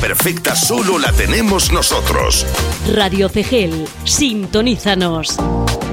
perfecta solo la tenemos nosotros. Radio Cegel, sintonízanos.